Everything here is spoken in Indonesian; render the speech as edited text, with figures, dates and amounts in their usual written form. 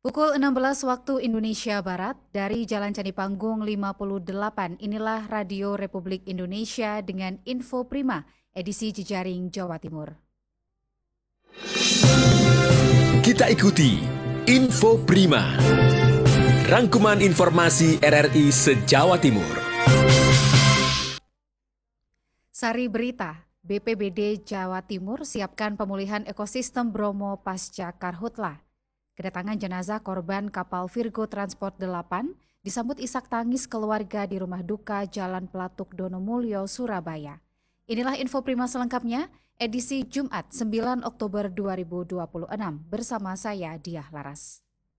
Pukul 16 waktu Indonesia Barat, dari Jalan Candi Panggung 58, inilah Radio Republik Indonesia dengan Info Prima, edisi Jejaring Jawa Timur. Kita ikuti Info Prima, rangkuman informasi RRI se-Jawa Timur. Sari berita, BPBD Jawa Timur siapkan pemulihan ekosistem Bromo pasca Karhutlah. Kedatangan jenazah korban kapal Virgo Transport 8 disambut isak tangis keluarga di rumah duka Jalan Pelatuk Donomulyo, Surabaya. Inilah Info Prima selengkapnya, edisi Jumat 9 Oktober 2026 bersama saya Diah Laras.